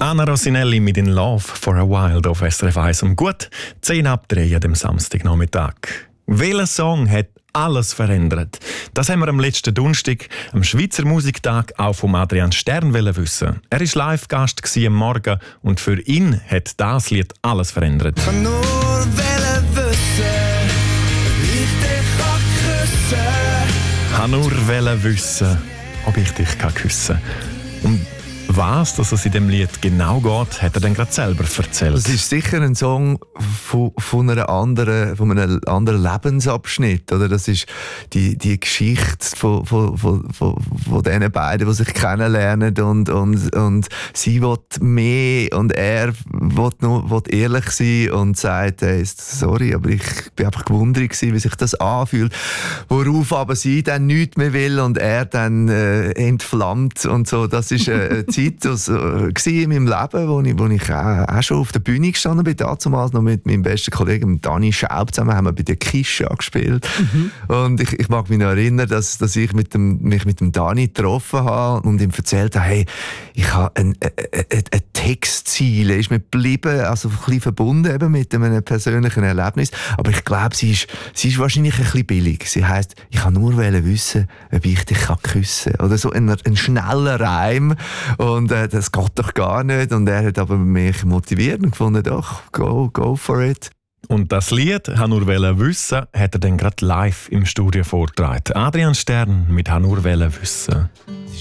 Anna Rossinelli mit «In Love for a While» auf SRF 1 um gut 10 ab 3 am Samstagnachmittag. Welcher Song hat alles verändert? Das haben wir am letzten Donnerstag, am Schweizer Musiktag, auch von Adrian Stern wissen. Er war Live-Gast am Morgen und für ihn hat das Lied alles verändert. Ich kann nur wissen, ich dich küssen. Ich kann nur wissen, ob ich dich küssen kann. Und was es in dem Lied genau geht, hat er dann gerade selber erzählt. Das ist sicher ein Song von einem anderen Lebensabschnitt. Oder? Das ist die Geschichte von diesen beiden, die sich kennenlernen und sie will mehr und er will ehrlich sein und sagt, hey, sorry, aber ich bin einfach gewundert gewesen, wie sich das anfühlt. Worauf aber sie dann nichts mehr will und er dann entflammt und so. Das ist eine Zeit in meinem Leben, wo ich auch schon auf der Bühne gestanden bin, damals noch mit meinem besten Kollegen Dani Schaub zusammen, haben wir bei der Kischa gespielt. Und ich mag mich noch erinnern, dass ich mich mit dem Dani getroffen habe und ihm erzählt habe, hey, ich habe ein Textziel, ist mir geblieben, also ein bisschen verbunden eben mit einem persönlichen Erlebnis, aber ich glaube, sie ist wahrscheinlich ein bisschen billig. Sie heisst, ich kann nur wissen, ob ich dich küssen kann. Oder so ein schneller Reim. Und das geht doch gar nicht. Und er hat aber mich motiviert und gefunden, doch, go for it. Und das Lied «Ha nur wissen» hat er dann gerade live im Studio vorgetragen. Adrian Stern mit «Ha nur wissen».